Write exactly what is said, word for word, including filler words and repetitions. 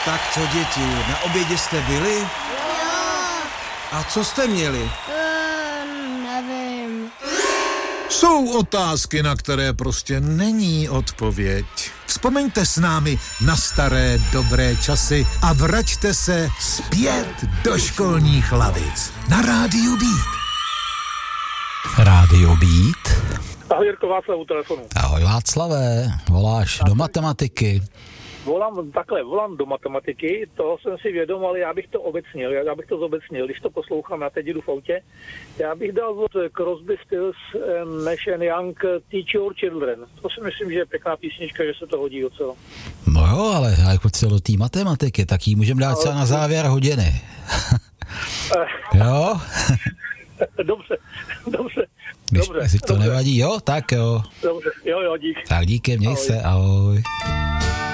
Tak co, děti, na obědě jste byli? Jo. A co jste měli? Um, nevím. Jsou otázky, na které prostě není odpověď. Vzpomeňte s námi na staré dobré časy a vraťte se zpět do školních lavic. Na Rádiu Beat. Rádio Beat. Ahoj, Jirko, Václav u telefonu. Ahoj Václavé, voláš do matematiky. Volám takhle, volám do matematiky, toho jsem si vědom, ale já bych to obecnil, já bych to zobecnil, když to poslouchám, já teď jdu v autě, já bych dal od Crosby, Stills, Nash and Young Teach Your Children. To si myslím, že je pěkná písnička, že se to hodí docela. No jo, ale jako do té matematiky, tak ji můžeme dát třeba na závěr hodiny. Jo? Dobře, dobře, Když, dobře. Jestli to dobře. nevadí, jo, tak jo. Dobře, jo, jo, dík. Tak díky, měj Ahoj. se, ahoj.